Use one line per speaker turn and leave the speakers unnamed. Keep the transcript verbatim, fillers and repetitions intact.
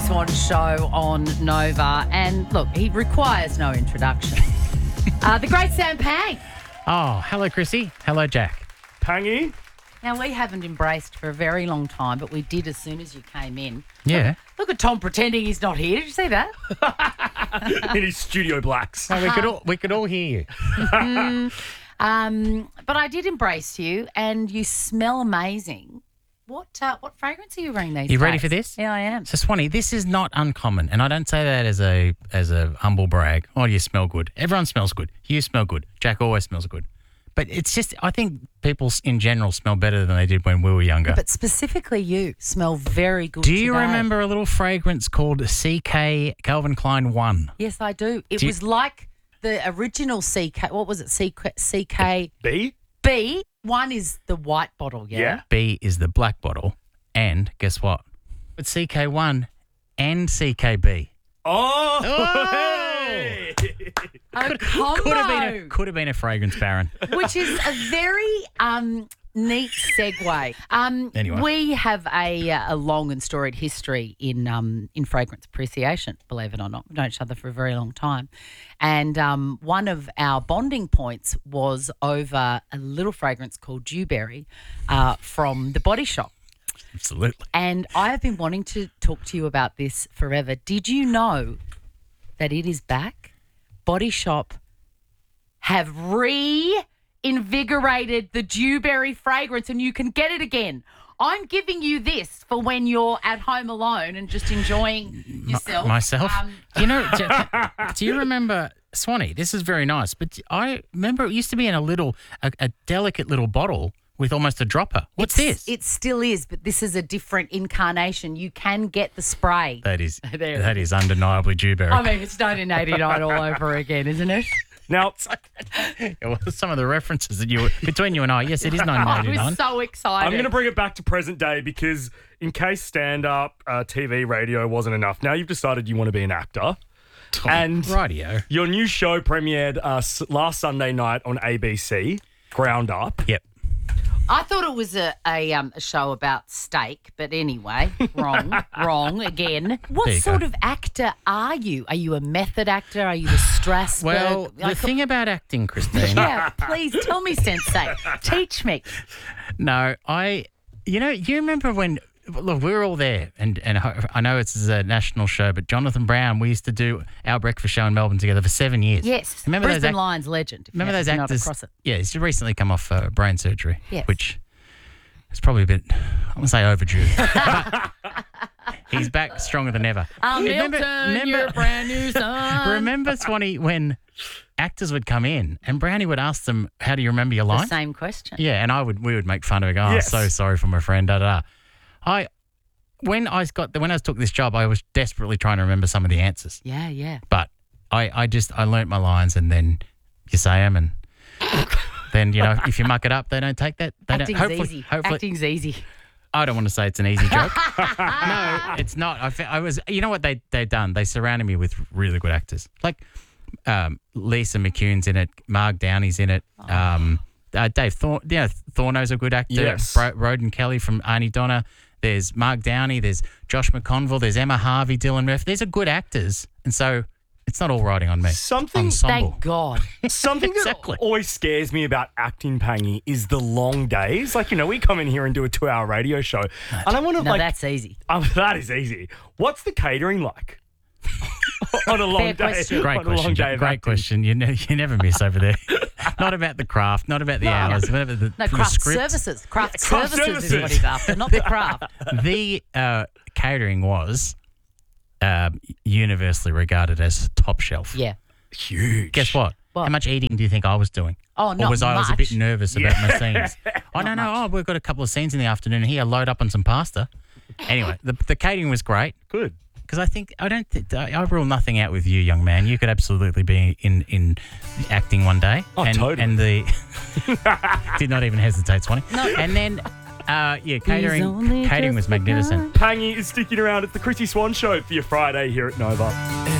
Swan Show on Nova. And look, he requires no introduction. uh, the great Sam Pang.
Oh, hello, Chrissy. Hello, Jack.
Pangy.
Now, we haven't embraced for a very long time, but we did as soon as you came in.
Yeah.
Look at Tom pretending he's not here. Did you see that?
In his studio blacks.
No, we could all we could all hear you.
um, but I did embrace you, and you smell amazing. What uh, what fragrance are you wearing these days?
You ready for this?
Yeah, I am.
So, Swanee, this is not uncommon, and I don't say that as a as a humble brag. Oh, you smell good. Everyone smells good. You smell good. Jack always smells good. But it's just, I think people in general smell better than they did when we were younger.
But specifically you smell very good
Do you
today.
remember a little fragrance called C K Calvin Klein one?
Yes, I do. It
Do you-
was like the original C K. What was it? C K, C K
B?
B. One is the white bottle, yeah?
Yeah.
B is the black bottle, and guess what? It's C K one and C K B.
Oh!
Oh!
A combo,
Could have been a, could have been a fragrance baron.
which is a very um, neat segue. Um,
Anyway.
We have a, uh, a long and storied history in um, in fragrance appreciation, believe it or not. We've known each other for a very long time. And um, one of our bonding points was over a little fragrance called Dewberry uh, from The Body Shop.
Absolutely.
And I have been wanting to talk to you about this forever. Did you know that it is back? Body Shop have reinvigorated the Dewberry fragrance, and you can get it again. I'm giving you this for when you're at home alone and just enjoying yourself.
Myself?
Um,
you know, do, do you remember, Swanee, this is very nice, but I remember it used to be in a little, a, a delicate little bottle with almost a dropper. What's
it's-
this?
It still is, but this is a different incarnation. You can get the spray.
That is,
There.
that is undeniably Dewberry.
I mean, it's nineteen eighty-nine all over again, isn't it?
Now,
Well, some of the references that you were, between you and I, yes, it is nineteen
I
eighty-nine.
was so excited.
I'm going to bring it back to present day because in case stand-up, uh, T V, radio wasn't enough, now you've decided you want to be an actor. And
Radio.
your new show premiered uh, s- last Sunday night on A B C, Ground Up.
Yep.
I thought it was a a, um, a show about steak, but anyway, wrong, wrong again. What
There you
sort
go.
of actor are you? Are you a method actor? Are you the Strasberg?
Well, the
Like,
thing about acting, Christine.
yeah, please tell me, Sensei. Teach me.
No, I, you know, you remember when, look, we were all there, and, and I know it's a national show, but Jonathan Brown, we used to do our breakfast show in Melbourne together for seven years.
Yes,
Remember those
Brisbane
act-
Lions legend. if
Remember
you-
those
if you're not
actors?
across it.
Yeah, he's recently come off uh, brain surgery,
Yes.
which is probably a bit, I want to say overdue. But he's back stronger than ever.
Oh,
Remember-
Milton,
remember-
you're a brand new son.
Remember, Swanee, when actors would come in and Brownie would ask them, how do you remember your
The
lines?
same question.
Yeah, and I would we would make fun of it. Go, oh,
Yes.
so sorry for my friend. Da da. da. I when I got when I took this job, I was desperately trying to remember some of the answers,
Yeah, yeah.
but I, I just I learnt my lines, and then you say them, and then you know if you muck it up, they don't take that. They
Acting's
don't. Hopefully,
easy.
hopefully,
Acting's easy.
I don't want to say it's an easy joke. No, it's not. I, fe- I was. You know what they they've done? They surrounded me with really good actors, like um, Lisa McCune's in it, Mark Downey's in it. Um, uh, Dave Thorne, yeah, Thorno's a good actor.
Yes.
Bro- Roden Kelly from Arnie Donna. There's Mark Downey. There's Josh McConville. There's Emma Harvey, Dylan Murphy. These are good actors, and so it's not all riding on me.
Something-
Ensemble.
Thank God.
Something that
Exactly.
always scares me about acting, Pangy, is the long days. Like, you know, we come in here and do a two-hour radio show, and I want to,
No,
like...
that's easy.
Um, that is easy. What's the catering like? on a long
Fair
day.
question.
Great
on a long
question.
day
Jack.
of
Great
acting.
question. You, ne- you never miss over there. Not about the craft, not about the hours, not about the,
No,
the
craft
script.
services. Craft,
Craft
services, is
services.
what he's after, not the craft.
The uh, catering was uh, universally regarded as top shelf.
Yeah.
Huge.
Guess what?
What?
How much eating do you think I was doing?
Oh,
Or
not
was I was a
much.
bit nervous about my scenes? Oh, no,
Not
no.
much.
Oh, we've got a couple of scenes in the afternoon here. Load up on some pasta. Anyway, the, the catering was great.
Good.
Because I think I don't. Th- I I rule nothing out with you, young man. You could absolutely be in, in acting one day.
Oh,
and,
totally.
And the did not even hesitate, Swanee. No. And then, uh, yeah, catering.
only
Catering
just
was magnificent.
Pangy is sticking around. It's the Chrissy Swan Show for your Friday here at Nova.